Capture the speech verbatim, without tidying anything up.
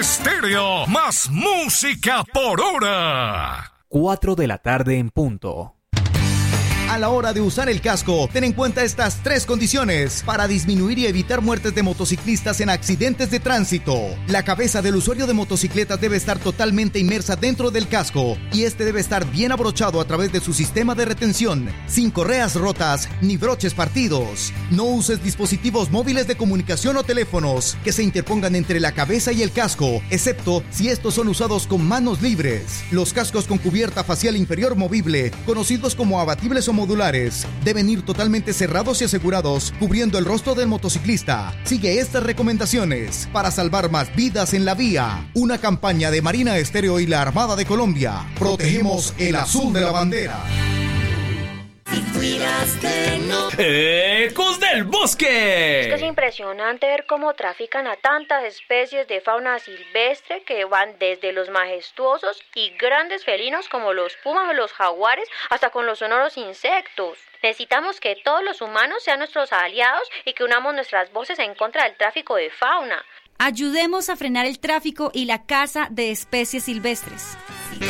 Estéreo, más música por hora. Cuatro de la tarde en punto. A la hora de usar el casco, ten en cuenta estas tres condiciones para disminuir y evitar muertes de motociclistas en accidentes de tránsito. La cabeza del usuario de motocicletas debe estar totalmente inmersa dentro del casco y este debe estar bien abrochado a través de su sistema de retención, sin correas rotas ni broches partidos. No uses dispositivos móviles de comunicación o teléfonos que se interpongan entre la cabeza y el casco, excepto si estos son usados con manos libres. Los cascos con cubierta facial inferior movible, conocidos como abatibles o modulares, deben ir totalmente cerrados y asegurados, cubriendo el rostro del motociclista. Sigue estas recomendaciones para salvar más vidas en la vía. Una campaña de Marina Estéreo y la Armada de Colombia. Protegemos el azul de la bandera. ¡Ecos del bosque! Es que es impresionante ver cómo trafican a tantas especies de fauna silvestre que van desde los majestuosos y grandes felinos como los pumas o los jaguares hasta con los sonoros insectos. Necesitamos que todos los humanos sean nuestros aliados y que unamos nuestras voces en contra del tráfico de fauna. Ayudemos a frenar el tráfico y la caza de especies silvestres.